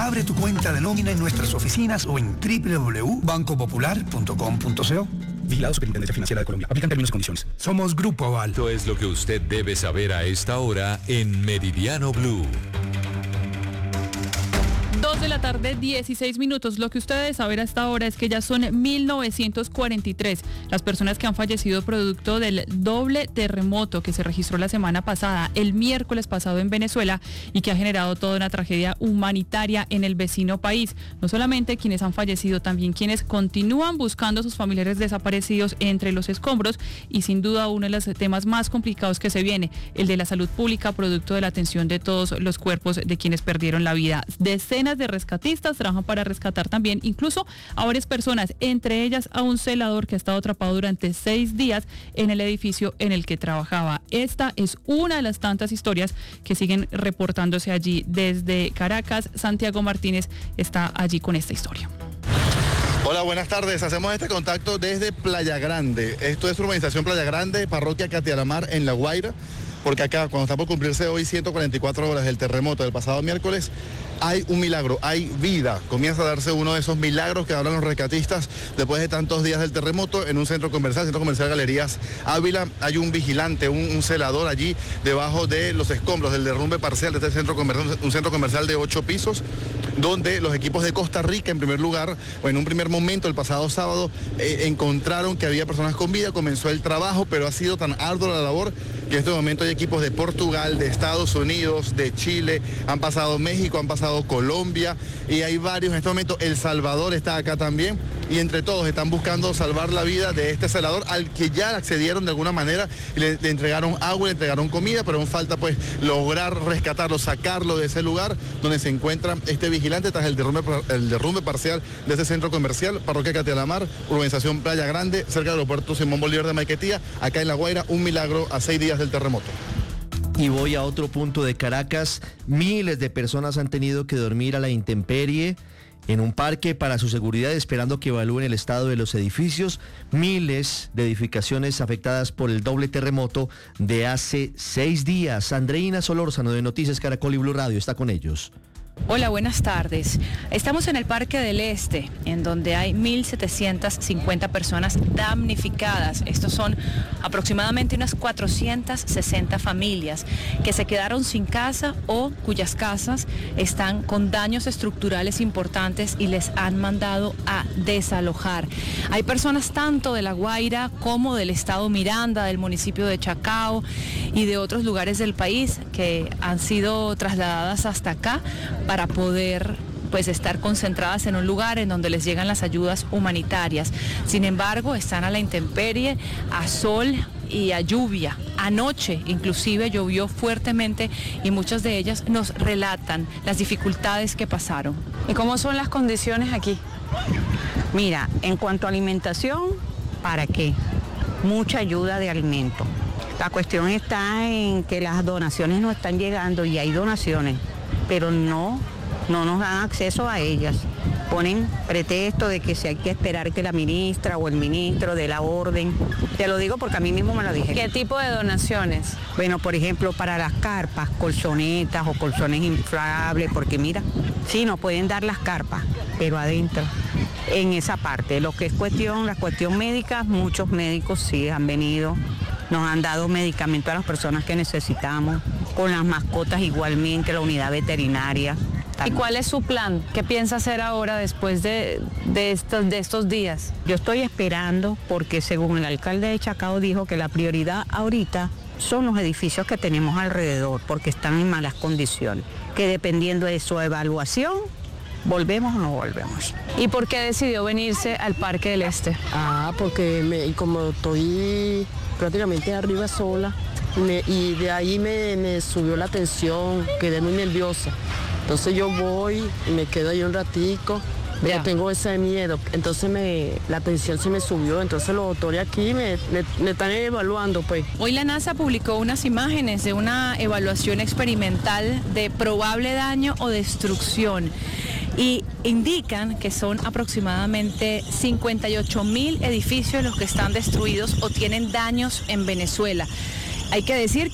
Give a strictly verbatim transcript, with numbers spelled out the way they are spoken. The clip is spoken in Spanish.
Abre tu cuenta de nómina en nuestras oficinas o en doble u doble u doble u punto banco popular punto com punto co. Vigilado Superintendencia Financiera de Colombia. Aplican términos y condiciones. Somos Grupo Aval. Esto es lo que usted debe saber a esta hora en Meridiano Blue. Dos de la tarde, dieciséis minutos. Lo que usted debe saber a esta hora es que ya son mil novecientos cuarenta y tres las personas que han fallecido producto del doble terremoto que se registró la semana pasada, el miércoles pasado en Venezuela, y que ha generado toda una tragedia humanitaria en el vecino país. No solamente quienes han fallecido, también quienes continúan buscando a sus familiares desaparecidos entre los escombros, y sin duda uno de los temas más complicados que se viene, el de la salud pública, producto de la atención de todos los cuerpos de quienes perdieron la vida. Decenas de rescatistas trabajan para rescatar también incluso a varias personas, entre ellas a un celador que ha estado atrapado durante seis días en el edificio en el que trabajaba. Esta es una de las tantas historias que siguen reportándose allí desde Caracas. Santiago Martínez está allí con esta historia. Hola, buenas tardes. Hacemos este contacto desde Playa Grande. Esto es urbanización Playa Grande, parroquia Catialamar, en La Guaira, porque acá, cuando está por cumplirse hoy ciento cuarenta y cuatro horas del terremoto del pasado miércoles, hay un milagro, hay vida. Comienza a darse uno de esos milagros que hablan los rescatistas después de tantos días del terremoto en un centro comercial, centro comercial Galerías Ávila. Hay un vigilante, un, un celador allí debajo de los escombros del derrumbe parcial de este centro comercial, un centro comercial de ocho pisos, donde los equipos de Costa Rica, en primer lugar, o en un primer momento, el pasado sábado, eh, encontraron que había personas con vida, comenzó el trabajo, pero ha sido tan ardua la labor que en este momento hay equipos de Portugal, de Estados Unidos, de Chile, han pasado México, han pasado Colombia, y hay varios en este momento. El Salvador está acá también, y entre todos están buscando salvar la vida de este celador al que ya accedieron de alguna manera y le, le entregaron agua, le entregaron comida, pero aún falta pues lograr rescatarlo, sacarlo de ese lugar donde se encuentra este vigilante tras el derrumbe, el derrumbe parcial de ese centro comercial, parroquia Catialamar, urbanización Playa Grande, cerca del aeropuerto Simón Bolívar de Maiquetía, acá en La Guaira. Un milagro a seis días del terremoto. Y voy a otro punto de Caracas. Miles de personas han tenido que dormir a la intemperie en un parque para su seguridad, esperando que evalúen el estado de los edificios. Miles de edificaciones afectadas por el doble terremoto de hace seis días. Andreina Solórzano, de Noticias Caracol y Blue Radio, está con ellos. Hola, buenas tardes. Estamos en el Parque del Este, en donde hay mil setecientas cincuenta personas damnificadas. Estos son aproximadamente unas cuatrocientas sesenta familias que se quedaron sin casa o cuyas casas están con daños estructurales importantes y les han mandado a desalojar. Hay personas tanto de La Guaira como del estado Miranda, del municipio de Chacao y de otros lugares del país que han sido trasladadas hasta acá para poder pues estar concentradas en un lugar en donde les llegan las ayudas humanitarias. Sin embargo, están a la intemperie, a sol y a lluvia. Anoche inclusive llovió fuertemente y muchas de ellas nos relatan las dificultades que pasaron. ¿Y cómo son las condiciones aquí? Mira, en cuanto a alimentación, ¿para qué? Mucha ayuda de alimento. La cuestión está en que las donaciones no están llegando, y hay donaciones, pero no, no nos dan acceso a ellas. Ponen pretexto de que si hay que esperar que la ministra o el ministro dé la orden. Te lo digo porque a mí mismo me lo dije. ¿Qué tipo de donaciones? Bueno, por ejemplo, para las carpas, colchonetas o colchones inflables, porque mira, sí, nos pueden dar las carpas, pero adentro, en esa parte. Lo que es cuestión, la cuestión médica, muchos médicos sí han venido, nos han dado medicamentos a las personas que necesitamos, con las mascotas igualmente, la unidad veterinaria. ¿Y cuál es su plan? ¿Qué piensa hacer ahora después de, de, estos, de estos días? Yo estoy esperando porque según el alcalde de Chacao dijo que la prioridad ahorita son los edificios que tenemos alrededor porque están en malas condiciones, que dependiendo de su evaluación, ¿volvemos o no volvemos? ¿Y por qué decidió venirse al Parque del Este? Ah, porque me, como estoy prácticamente arriba sola me, y de ahí me, me subió la tensión, quedé muy nerviosa. Entonces yo voy y me quedo ahí un ratico, ya tengo ese miedo, entonces me, la tensión se me subió, entonces los doctores aquí me, me, me están evaluando pues. Hoy la NASA publicó unas imágenes de una evaluación experimental de probable daño o destrucción y indican que son aproximadamente cincuenta y ocho mil edificios los que están destruidos o tienen daños en Venezuela. Hay que decir